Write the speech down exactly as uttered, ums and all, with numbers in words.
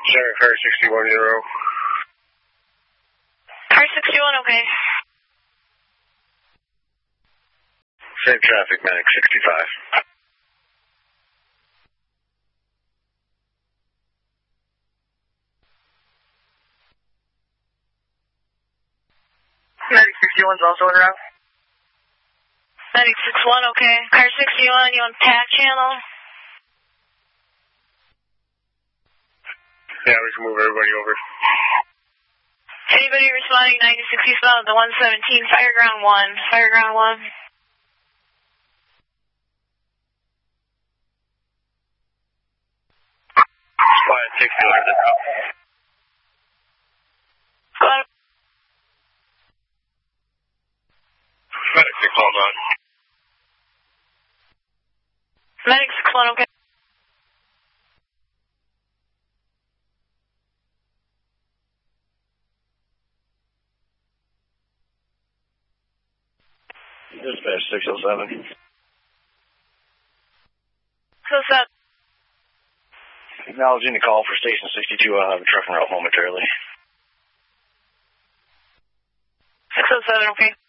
Center car sixty-one zero. Car sixty-one, okay. Same traffic, Medic sixty-five. Medic sixty-one's also en route. Medic sixty-one, okay. Car sixty-one, you on P A C channel? Yeah, we can move everybody over. Anybody responding ninety sixty south to one seventeen, Fireground one, Fireground one. Squad six dealer this out. Squad. Medic six one on. Medic sixty-one, okay. Dispatch six oh seven. So set. Acknowledging the call for station sixty-two. I'll have a truck en route momentarily. six oh seven, okay.